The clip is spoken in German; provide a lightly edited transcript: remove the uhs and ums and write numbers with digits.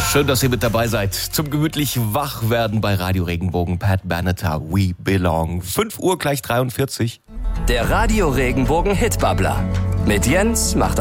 Schön, dass ihr mit dabei seid. Zum gemütlich Wachwerden bei Radio Regenbogen. Pat Benatar, We Belong. 5 Uhr gleich 43. Der Radio Regenbogen Hitbabbler. Mit Jens macht